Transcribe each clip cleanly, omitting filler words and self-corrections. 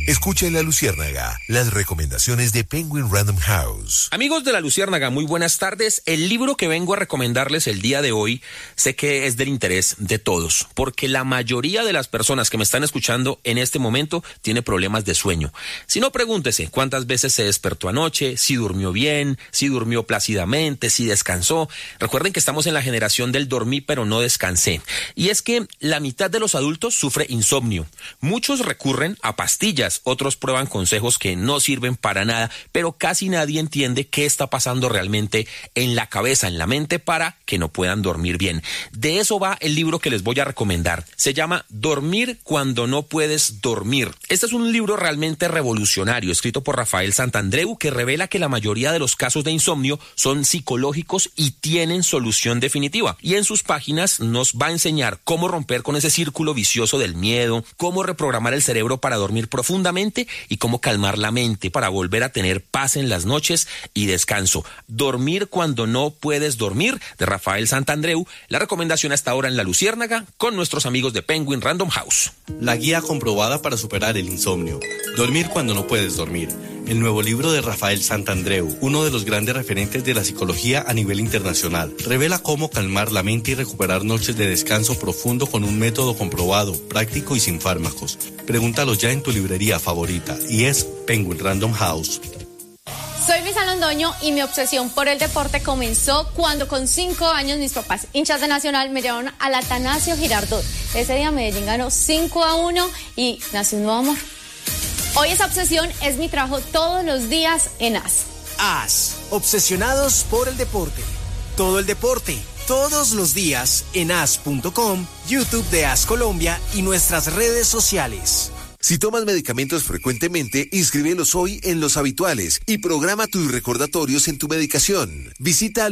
Escucha en La Luciérnaga las recomendaciones de Penguin Random House. Amigos de La Luciérnaga, muy buenas tardes. El libro que vengo a recomendarles el día de hoy sé que es del interés de todos, porque la mayoría de las personas que me están escuchando en este momento tiene problemas de sueño. Si no, pregúntese cuántas veces se despertó anoche, si durmió bien, si durmió plácidamente, si descansó. Recuerden que estamos en la generación del dormí pero no descansé. Y es que la mitad de los adultos sufre insomnio. Muchos recurren a pastillas, otros prueban consejos que no sirven para nada, pero casi nadie entiende qué está pasando realmente en la cabeza, en la mente, para que no puedan dormir bien. De eso va el libro que les voy a recomendar. Se llama Dormir cuando no puedes dormir. Este es un libro realmente revolucionario, escrito por Rafael Santandreu, que revela que la mayoría de los casos de insomnio son psicológicos y tienen solución definitiva. Y en sus páginas nos va a enseñar cómo romper con ese círculo vicioso del miedo, cómo reprogramar el cerebro para dormir profundamente y cómo calmar la mente para volver a tener paz en las noches y descanso. Dormir cuando no puedes dormir, de Rafael Santandreu. La recomendación hasta ahora en La Luciérnaga con nuestros amigos de Penguin Random House. La guía comprobada para superar el insomnio. Dormir cuando no puedes dormir. El nuevo libro de Rafael Santandreu, uno de los grandes referentes de la psicología a nivel internacional, revela cómo calmar la mente y recuperar noches de descanso profundo con un método comprobado, práctico y sin fármacos. Pregúntalo ya en tu librería favorita, y es Penguin Random House. Soy Luisa Londoño y mi obsesión por el deporte comenzó cuando con 5 años mis papás, hinchas de Nacional, me llevaron al Atanasio Girardot. Ese día Medellín ganó 5-1 y nació un nuevo amor. Hoy esa obsesión es mi trabajo todos los días en AS. AS, obsesionados por el deporte. Todo el deporte, todos los días en as.com, YouTube de AS Colombia y nuestras redes sociales. Si tomas medicamentos frecuentemente, inscríbelos hoy en Los Habituales y programa tus recordatorios en tu medicación. Visita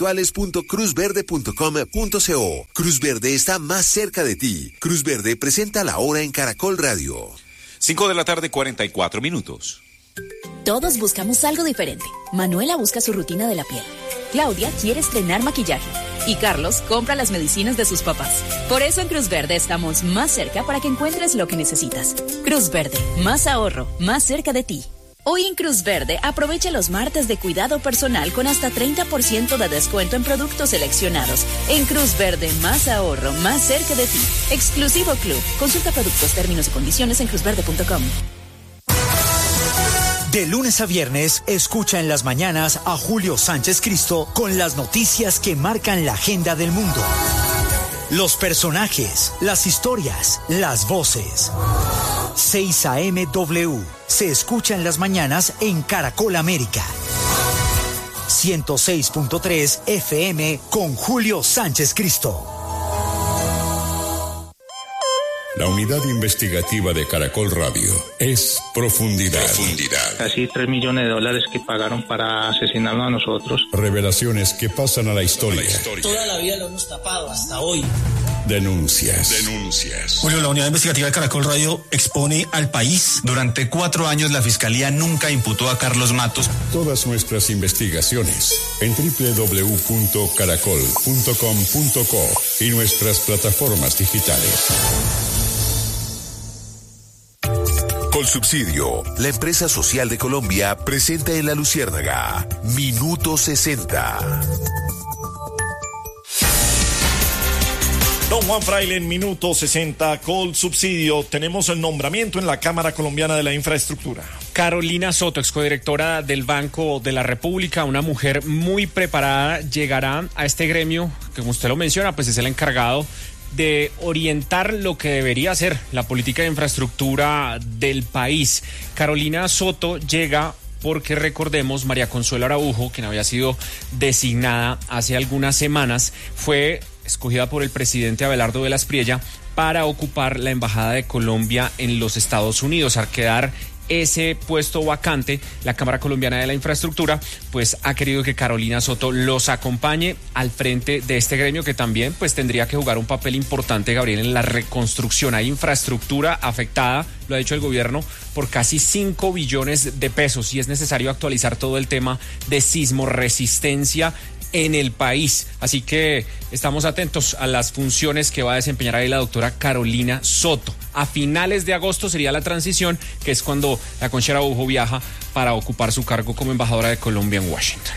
loshabituales.cruzverde.com.co. Cruz Verde está más cerca de ti. Cruz Verde presenta La Hora en Caracol Radio. 5:44 p.m. Todos buscamos algo diferente. Manuela busca su rutina de la piel. Claudia quiere estrenar maquillaje. Y Carlos compra las medicinas de sus papás. Por eso en Cruz Verde estamos más cerca para que encuentres lo que necesitas. Cruz Verde, más ahorro, más cerca de ti. Hoy en Cruz Verde aprovecha los martes de cuidado personal con hasta 30% de descuento en productos seleccionados. En Cruz Verde, más ahorro, más cerca de ti. Exclusivo Club. Consulta productos, términos y condiciones en cruzverde.com. De lunes a viernes, escucha en las mañanas a Julio Sánchez Cristo con las noticias que marcan la agenda del mundo. Los personajes, las historias, las voces. 6 a.m. W. Se escucha en las mañanas en Caracol América. 106.3 FM con Julio Sánchez Cristo. La unidad investigativa de Caracol Radio es Profundidad. Casi $3 millones que pagaron para asesinarnos a nosotros. Revelaciones que pasan a la historia. Toda la vida lo hemos tapado hasta hoy. Denuncias. Julio, la unidad investigativa de Caracol Radio expone al país. Durante 4 años la Fiscalía nunca imputó a Carlos Matos. Todas nuestras investigaciones en www.caracol.com.co y nuestras plataformas digitales. Colsubsidio, la empresa social de Colombia, presenta en La Luciérnaga Minuto 60. Don Juan Fraile, en Minuto 60, Colsubsidio. Tenemos el nombramiento en la Cámara Colombiana de la Infraestructura. Carolina Soto, excodirectora del Banco de la República, una mujer muy preparada, llegará a este gremio, que como usted lo menciona, pues es el encargado de orientar lo que debería ser la política de infraestructura del país. Carolina Soto llega porque, recordemos, María Consuelo Araujo, quien había sido designada hace algunas semanas, fue escogida por el presidente Abelardo Velas Priella para ocupar la Embajada de Colombia en los Estados Unidos. Al quedar ese puesto vacante, la Cámara Colombiana de la Infraestructura pues ha querido que Carolina Soto los acompañe al frente de este gremio, que también pues tendría que jugar un papel importante, Gabriel, en la reconstrucción. Hay infraestructura afectada, lo ha dicho el gobierno, por casi 5 billones de pesos y es necesario actualizar todo el tema de sismoresistencia en el país. Así que estamos atentos a las funciones que va a desempeñar ahí la doctora Carolina Soto. A finales de agosto sería la transición, que es cuando la Concha Araujo viaja para ocupar su cargo como embajadora de Colombia en Washington.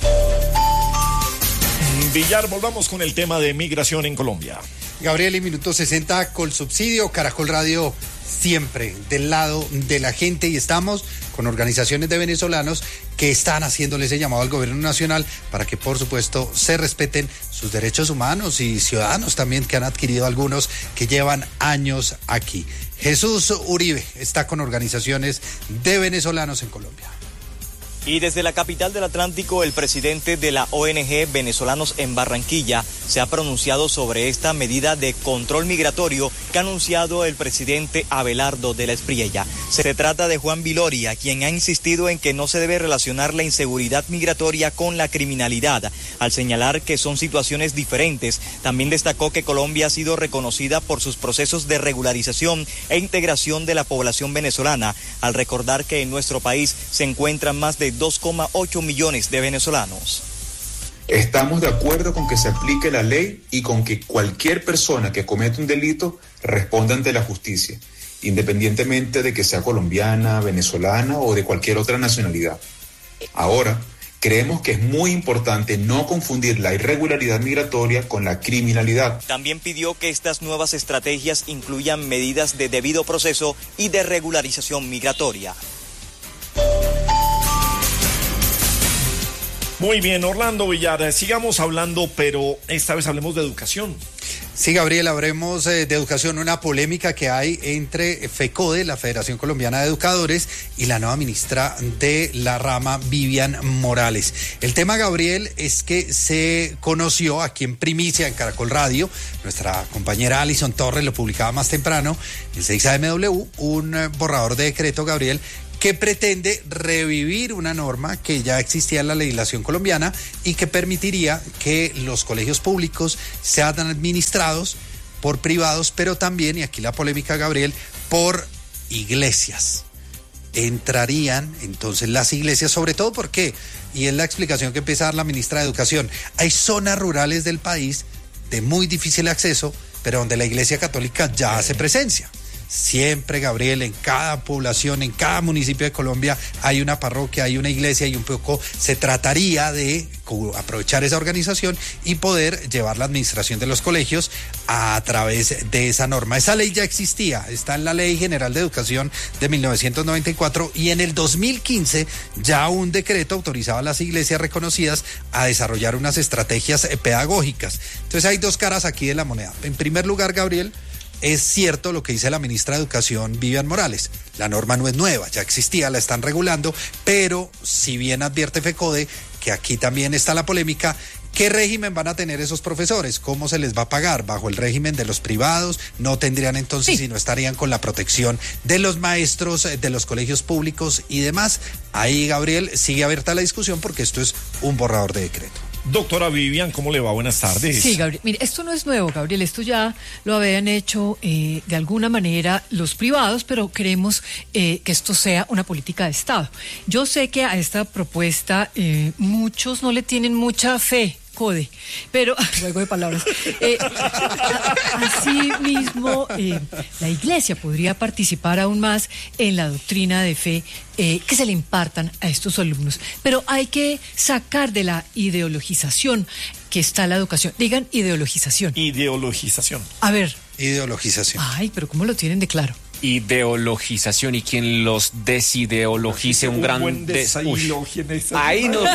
Villar, volvamos con el tema de migración en Colombia. Gabriel, y minuto 60, Colsubsidio, Caracol Radio, siempre del lado de la gente, y estamos con organizaciones de venezolanos que están haciéndole ese llamado al gobierno nacional para que, por supuesto, se respeten sus derechos humanos y ciudadanos también, que han adquirido algunos que llevan años aquí. Jesús Uribe está con organizaciones de venezolanos en Colombia. Y desde la capital del Atlántico, el presidente de la ONG Venezolanos en Barranquilla se ha pronunciado sobre esta medida de control migratorio que ha anunciado el presidente Abelardo de la Espriella. Se trata de Juan Viloria, quien ha insistido en que no se debe relacionar la inseguridad migratoria con la criminalidad. Al señalar que son situaciones diferentes, también destacó que Colombia ha sido reconocida por sus procesos de regularización e integración de la población venezolana, al recordar que en nuestro país se encuentran más de 2,8 millones de venezolanos. Estamos de acuerdo con que se aplique la ley y con que cualquier persona que cometa un delito responda ante la justicia, independientemente de que sea colombiana, venezolana o de cualquier otra nacionalidad. Ahora, creemos que es muy importante no confundir la irregularidad migratoria con la criminalidad. También pidió que estas nuevas estrategias incluyan medidas de debido proceso y de regularización migratoria. Muy bien, Orlando Villar, sigamos hablando, pero esta vez hablemos de educación. Sí, Gabriel, hablemos de educación, una polémica que hay entre FECODE, la Federación Colombiana de Educadores, y la nueva ministra de la rama, Vivian Morales. El tema, Gabriel, es que se conoció aquí en primicia en Caracol Radio, nuestra compañera Alison Torres lo publicaba más temprano, en 6AMW, un borrador de decreto, Gabriel, que pretende revivir una norma que ya existía en la legislación colombiana y que permitiría que los colegios públicos sean administrados por privados, pero también, y aquí la polémica, Gabriel, por iglesias. Entrarían entonces las iglesias, sobre todo porque, y es la explicación que empieza a dar la ministra de Educación, hay zonas rurales del país de muy difícil acceso, pero donde la Iglesia Católica ya hace presencia. Siempre, Gabriel, en cada población, en cada municipio de Colombia hay una parroquia, hay una iglesia, y un poco se trataría de aprovechar esa organización y poder llevar la administración de los colegios a través de esa norma. Esa ley ya existía, está en la Ley General de Educación de 1994, y en el 2015 ya un decreto autorizaba a las iglesias reconocidas a desarrollar unas estrategias pedagógicas. Entonces hay dos caras aquí de la moneda. En primer lugar, Gabriel, es cierto lo que dice la ministra de Educación, Vivian Morales. La norma no es nueva, ya existía, la están regulando, pero si bien advierte FECODE que aquí también está la polémica, ¿qué régimen van a tener esos profesores? ¿Cómo se les va a pagar? ¿Bajo el régimen de los privados? ¿No tendrían entonces, si no estarían con la protección de los maestros, de los colegios públicos y demás? Ahí, Gabriel, sigue abierta la discusión porque esto es un borrador de decreto. Doctora Vivian, ¿cómo le va? Buenas tardes. Sí, Gabriel, mire, esto no es nuevo, Gabriel, esto ya lo habían hecho de alguna manera los privados, pero queremos que esto sea una política de Estado. Yo sé que a esta propuesta muchos no le tienen mucha fe, CODE, pero, juego de palabras, así mismo la iglesia podría participar aún más en la doctrina de fe que se le impartan a estos alumnos, pero hay que sacar de la ideologización que está la educación. Digan ideologización. Ideologización. A ver. Ideologización. Ay, pero ¿cómo lo tienen de claro? Ideologización, y quien los desideologice un gran... Ahí no...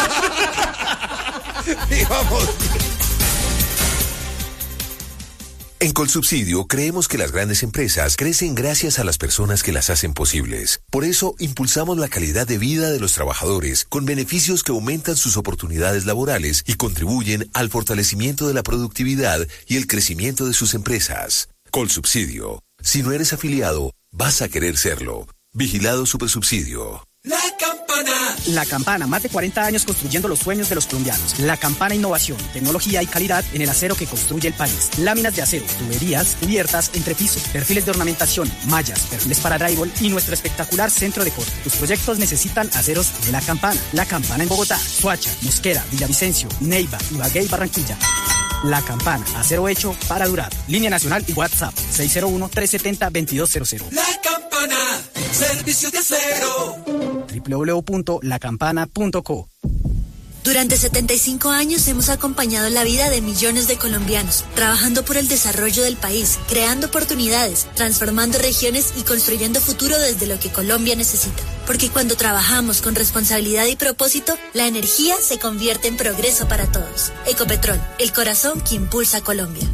En Colsubsidio creemos que las grandes empresas crecen gracias a las personas que las hacen posibles. Por eso impulsamos la calidad de vida de los trabajadores con beneficios que aumentan sus oportunidades laborales y contribuyen al fortalecimiento de la productividad y el crecimiento de sus empresas. Colsubsidio. Si no eres afiliado, vas a querer serlo. Vigilado Supersubsidio. La Campana. La Campana, más de 40 años construyendo los sueños de los colombianos. La Campana, innovación, tecnología y calidad en el acero que construye el país. Láminas de acero, tuberías, cubiertas, entrepiso, perfiles de ornamentación, mallas, perfiles para drywall y nuestro espectacular centro de corte. Tus proyectos necesitan aceros de La Campana. La Campana en Bogotá, Soacha, Mosquera, Villavicencio, Neiva, Ibagué y Barranquilla. La Campana, acero hecho para durar. Línea nacional y WhatsApp 601-370-2200. La Campana, servicios de acero. www.lacampana.co. Durante 75 años hemos acompañado la vida de millones de colombianos, trabajando por el desarrollo del país, creando oportunidades, transformando regiones y construyendo futuro desde lo que Colombia necesita. Porque cuando trabajamos con responsabilidad y propósito, la energía se convierte en progreso para todos. Ecopetrol, el corazón que impulsa a Colombia.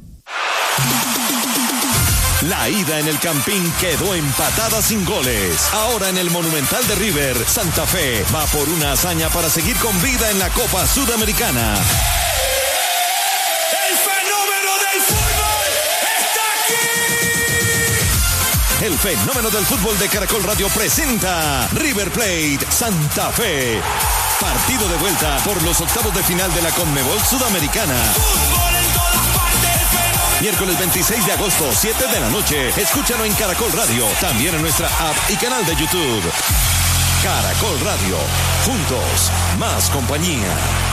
La ida en el Campín quedó empatada sin goles. Ahora en el Monumental de River, Santa Fe va por una hazaña para seguir con vida en la Copa Sudamericana. ¡El fenómeno del fútbol está aquí! El fenómeno del fútbol de Caracol Radio presenta River Plate Santa Fe. Partido de vuelta por los octavos de final de la Conmebol Sudamericana. Fútbol en todas partes. Miércoles 26 de agosto, 7 de la noche. Escúchalo en Caracol Radio, también en nuestra app y canal de YouTube. Caracol Radio, juntos, más compañía.